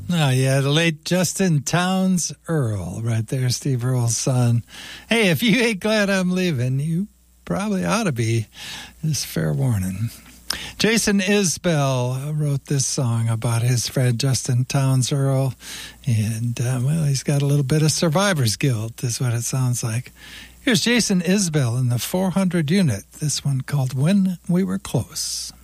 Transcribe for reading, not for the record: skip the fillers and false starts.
Oh, yeah, the late Justin Townes Earle, right there, Steve Earle's son. Hey, if you ain't glad I'm leaving, you probably ought to be. Just fair warning. Jason Isbell wrote this song about his friend Justin Townes Earle, and, well, he's got a little bit of survivor's guilt, is what it sounds like. Here's Jason Isbell in the 400 unit, this one called When We Were Close.